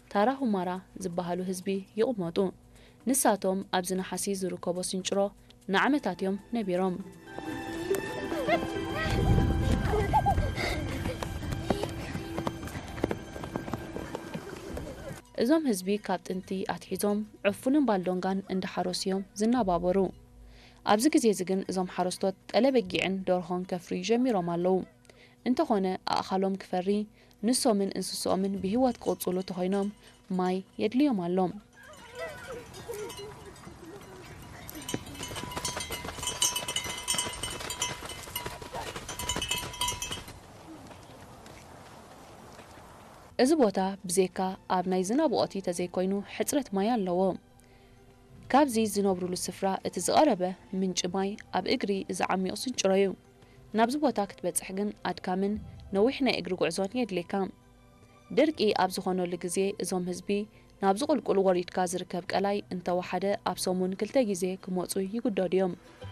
ታራ ሁማራ ዝበሃሉ ህዝቢ ይቕመጡ ንሳቶም ኣብዚ ነሓሲ ዝርከቦ ስንጭሮ ንዓመታት እዮም ነቢሮም እዞም ህዝቢ ካብ ጥንቲ ኣትሒዞም ዕፉንን ባልዶንጋን እንዳሓረስዮም ዝናባበሩ ኣብዚ ግዜ ዝግን እዞም ሓረስቶት ጠለበጊዕን ደርሆን ከፍሪ ጀሚሮም ኣለው እንተኾነ ኣእኻሎም ክፈሪ ንሶምን እንስሶምን ብህይወት ክቕፅሉ ተኾይኖም ማይ የድልዮም ኣሎም እዚ ቦታ ብዘይካ ኣብ ናይ ዝናብ ወቕቲ ተዘይኮይኑ ሕፅረት ማይ ኣለዎ ካብዚ ዝነብሩሉ ስፍራ እቲ ዝቐረበ ምንጭ ማይ ኣብ እግሪ እዚ ዓሚቕ ስንጭሮ እዩ ናብዚ ቦታ ክትበፅሕ ግን ኣድካምን ነዊሕ ናይ እግሪ ጉዕዞን የድልየካ ድርቂ ኣብ ዝኾነሉ ግዜ እዞም ህዝቢ ናብዚ ቁልቁል ወሪድካ ዝርከብ ቀላይ እንተወሓደ ኣብ ሰሙን 2 ግዜ ክመፁ ይግደዱ እዮም